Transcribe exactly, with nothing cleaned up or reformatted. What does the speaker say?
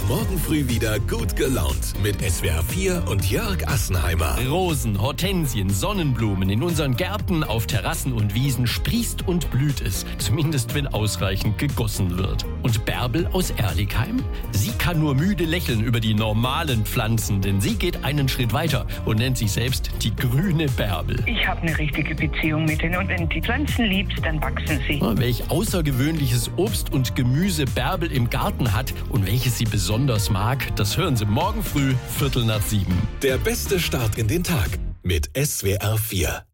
Morgen früh wieder gut gelaunt mit S W R vier und Jörg Assenheimer. Rosen, Hortensien, Sonnenblumen in unseren Gärten, auf Terrassen und Wiesen sprießt und blüht es. Zumindest wenn ausreichend gegossen wird. Und Bärbel aus Erligheim? Sie kann nur müde lächeln über die normalen Pflanzen, denn sie geht einen Schritt weiter und nennt sich selbst die grüne Bärbel. Ich habe eine richtige Beziehung mit denen und wenn die Pflanzen liebst, dann wachsen sie. Welch außergewöhnliches Obst und Gemüse Bärbel im Garten hat und welches sie besonders mag, das hören Sie morgen früh, Viertel nach sieben. Der beste Start in den Tag mit S W R vier.